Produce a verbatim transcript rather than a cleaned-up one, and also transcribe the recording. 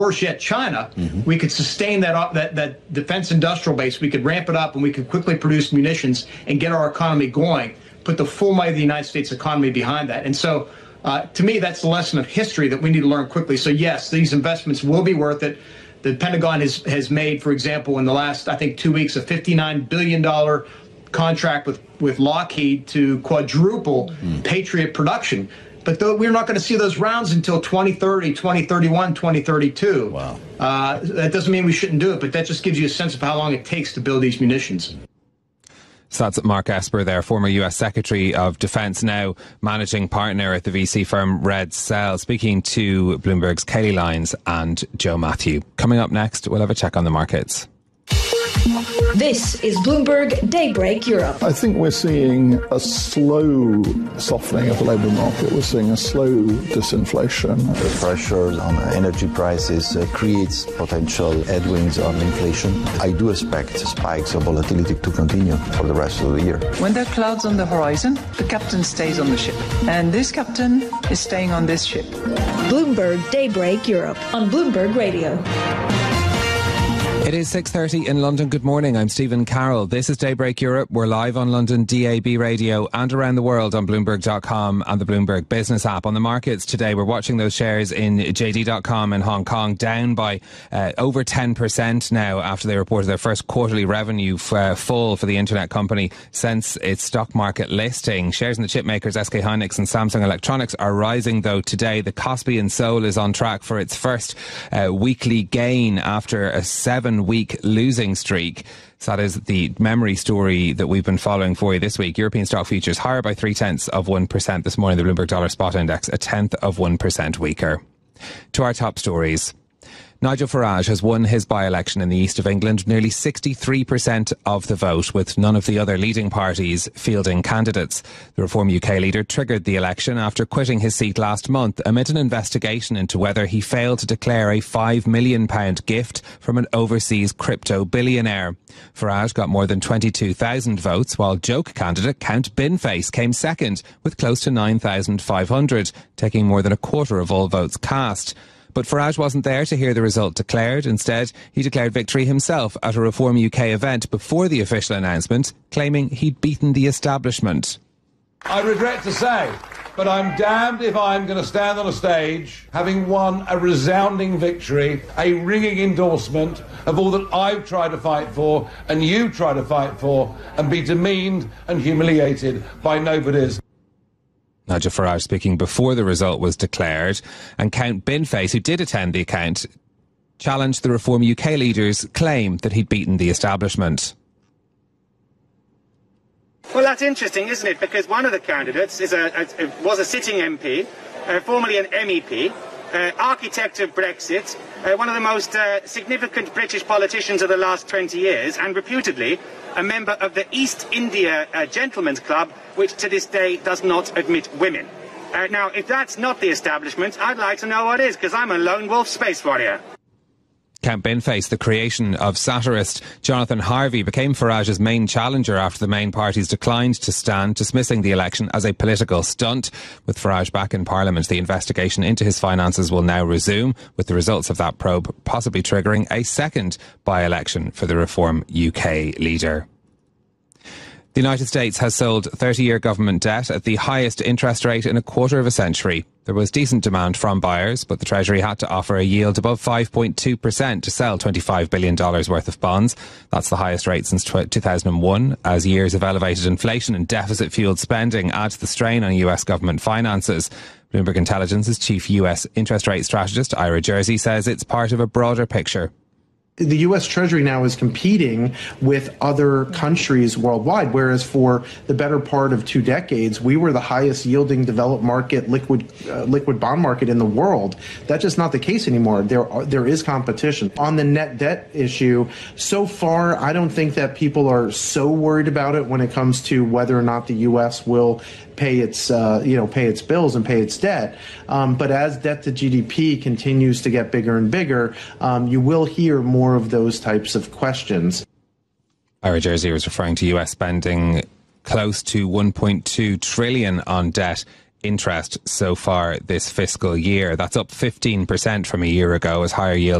worse yet, China, mm-hmm. we could sustain that, that that defense industrial base. We could ramp it up, and we could quickly produce munitions and get our economy going, put the full might of the United States economy behind that. And so, uh, to me, that's the lesson of history that we need to learn quickly. So, yes, these investments will be worth it. The Pentagon has, has made, for example, in the last, I think, two weeks, a fifty-nine billion dollars contract with, with Lockheed to quadruple mm. Patriot production. But though we're not going to see those rounds until twenty thirty, twenty thirty-one, twenty thirty-two. Wow. Uh, that doesn't mean we shouldn't do it, but that just gives you a sense of how long it takes to build these munitions. So that's Mark Esper there, former U S Secretary of Defence, now managing partner at the V C firm Red Cell, speaking to Bloomberg's Kelly Lyons and Joe Matthew. Coming up next, we'll have a check on the markets. This is Bloomberg Daybreak Europe. I think we're seeing a slow softening of the labour market. We're seeing a slow disinflation. The pressure on energy prices uh, creates potential headwinds on inflation. I do expect spikes of volatility to continue for the rest of the year. When there are clouds on the horizon, the captain stays on the ship. And this captain is staying on this ship. Bloomberg Daybreak Europe on Bloomberg Radio. It is six thirty in London. Good morning. I'm Stephen Carroll. This is Daybreak Europe. We're live on London D A B radio and around the world on Bloomberg dot com and the Bloomberg Business app. On the markets today, we're watching those shares in J D dot com in Hong Kong down by uh, over ten percent now after they reported their first quarterly revenue f- uh, fall for the internet company since its stock market listing. Shares in the chip makers S K Hynix and Samsung Electronics are rising, though today the Kospi and Seoul is on track for its first uh, weekly gain after a seven week losing streak. So that is the memory story that we've been following for you this week. European stock futures higher by three tenths of one percent this morning. The Bloomberg Dollar Spot Index a tenth of one percent weaker. To our top stories. Nigel Farage has won his by-election in the east of England, nearly sixty-three percent of the vote, with none of the other leading parties fielding candidates. The Reform U K leader triggered the election after quitting his seat last month amid an investigation into whether he failed to declare a five million pounds gift from an overseas crypto billionaire. Farage got more than twenty-two thousand votes, while joke candidate Count Binface came second with close to nine thousand five hundred, taking more than a quarter of all votes cast. But Farage wasn't there to hear the result declared. Instead, he declared victory himself at a Reform U K event before the official announcement, claiming he'd beaten the establishment. I regret to say, but I'm damned if I'm going to stand on a stage having won a resounding victory, a ringing endorsement of all that I've tried to fight for and you try to fight for, and be demeaned and humiliated by nobodies. Nigel Farage speaking before the result was declared, and Count Binface, who did attend the account, challenged the Reform U K leader's claim that he'd beaten the establishment. Well, that's interesting, isn't it? Because one of the candidates is a, a, was a sitting M P, uh, formerly an M E P, uh, architect of Brexit, uh, one of the most uh, significant British politicians of the last twenty years, and reputedly a member of the East India uh, Gentlemen's Club, which to this day does not admit women. Uh, now, if that's not the establishment, I'd like to know what is, because I'm a lone wolf space warrior. Count Binface, the creation of satirist Jonathan Harvey, became Farage's main challenger after the main parties declined to stand, dismissing the election as a political stunt. With Farage back in Parliament, the investigation into his finances will now resume, with the results of that probe possibly triggering a second by-election for the Reform U K leader. The United States has sold thirty-year government debt at the highest interest rate in a quarter of a century. There was decent demand from buyers, but the Treasury had to offer a yield above five point two percent to sell twenty-five billion dollars worth of bonds. That's the highest rate since two thousand one, as years of elevated inflation and deficit-fueled spending add to the strain on U S government finances. Bloomberg Intelligence's chief U S interest rate strategist, Ira Jersey, says it's part of a broader picture. The U S Treasury now is competing with other countries worldwide, whereas for the better part of two decades, we were the highest yielding developed market liquid uh, liquid bond market in the world. That's just not the case anymore. There are, there is competition. On the net debt issue, so far, I don't think that people are so worried about it when it comes to whether or not the U S will pay its, uh, you know, pay its bills and pay its debt. Um, but as debt to G D P continues to get bigger and bigger, um, you will hear more of those types of questions. Ira Jersey was referring to U S spending close to one point two trillion dollars on debt interest so far this fiscal year. That's up fifteen percent from a year ago as higher yield